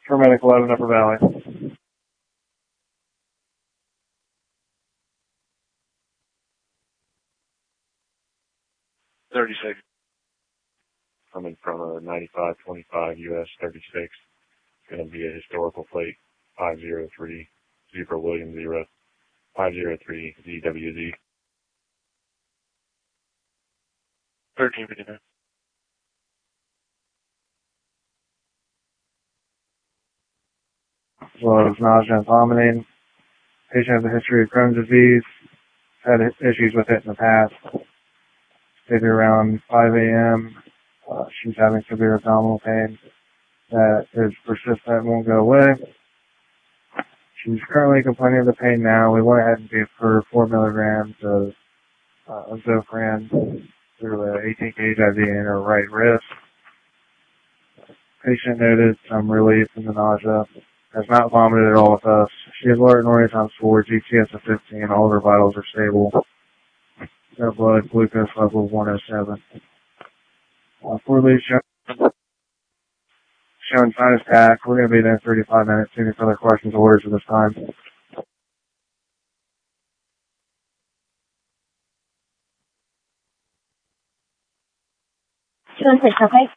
Paramedic 11, Upper Valley. 36. Coming from a 9525 US 36. It's going to be a historical plate 503 Zebra William 0 503 ZWZ. 1359. As well as nausea and vomiting. Patient has a history of Crohn's disease. Had issues with it in the past. Maybe around 5 a.m. She's having severe abdominal pain that is persistent and won't go away. She's currently complaining of the pain now. We went ahead and gave her 4 milligrams of Zofran through the 18-gauge IV in her right wrist. Patient noted some relief in the nausea. Has not vomited at all with us. She has lower Norrie score, GTS of 15. All of her vitals are stable. No blood, glucose level of 107. 4 leads showing sinus attack. We're going to be there in 35 minutes. Any further questions or orders at this time? Okay.